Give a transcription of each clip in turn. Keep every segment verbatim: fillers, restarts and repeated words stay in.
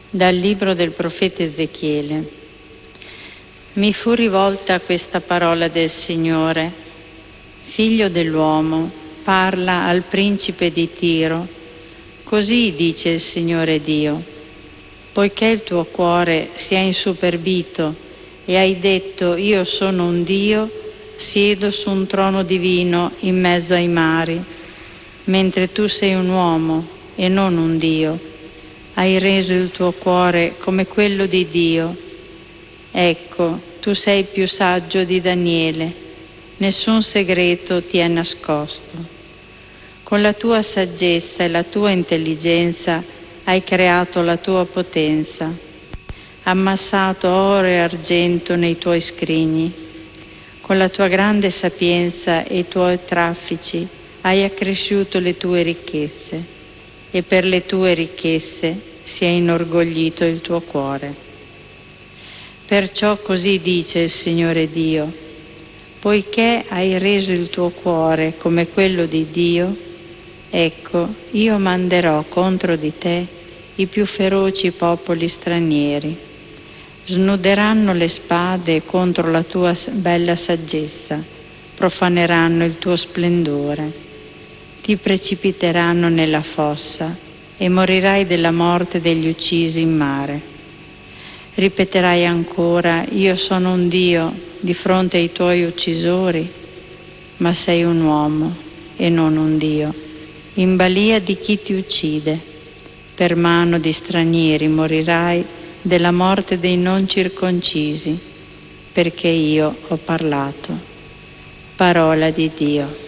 Dal libro del profeta Ezechiele. Mi fu rivolta questa parola del Signore: Figlio dell'uomo, parla al principe di Tiro. Così dice il Signore Dio: poiché il tuo cuore si è insuperbito e hai detto io sono un Dio, siedo su un trono divino in mezzo ai mari, mentre tu sei un uomo e non un Dio. Hai reso il tuo cuore come quello di Dio. Ecco, tu sei più saggio di Daniele, nessun segreto ti è nascosto. Con la tua saggezza e la tua intelligenza hai creato la tua potenza, ammassato oro e argento nei tuoi scrigni. Con la tua grande sapienza e i tuoi traffici hai accresciuto le tue ricchezze, e per le tue ricchezze si è inorgoglito il tuo cuore. Perciò così dice il Signore Dio: poiché hai reso il tuo cuore come quello di Dio, ecco, io manderò contro di te i più feroci popoli stranieri. Snuderanno le spade contro la tua bella saggezza, profaneranno il tuo splendore. Ti precipiteranno nella fossa e morirai della morte degli uccisi in mare. Ripeterai ancora: io sono un Dio di fronte ai tuoi uccisori, ma sei un uomo e non un Dio, in balia di chi ti uccide. Per mano di stranieri morirai della morte dei non circoncisi, perché io ho parlato. Parola di Dio.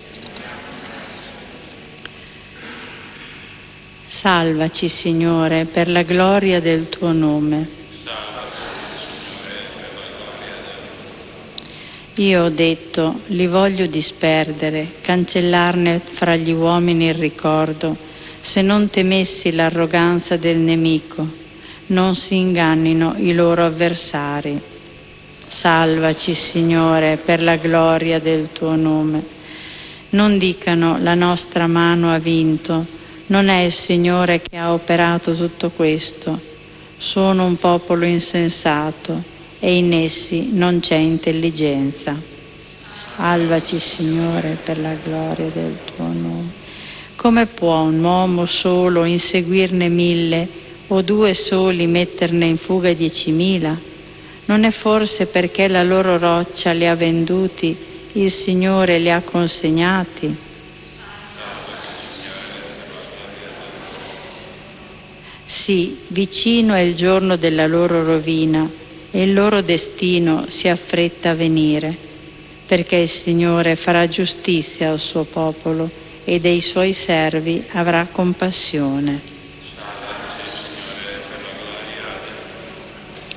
Salvaci, Signore, per la gloria del tuo nome. Io ho detto, li voglio disperdere, cancellarne fra gli uomini il ricordo, se non temessi l'arroganza del nemico, non si ingannino i loro avversari. Salvaci, Signore, per la gloria del tuo nome. Non dicano la nostra mano ha vinto, non è il Signore che ha operato tutto questo. Sono un popolo insensato e in essi non c'è intelligenza. Salvaci, Signore, per la gloria del tuo nome. Come può un uomo solo inseguirne mille o due soli metterne in fuga diecimila? Non è forse perché la loro roccia li ha venduti, il Signore li ha consegnati? Sì, vicino è il giorno della loro rovina e il loro destino si affretta a venire, perché il Signore farà giustizia al suo popolo e dei suoi servi avrà compassione.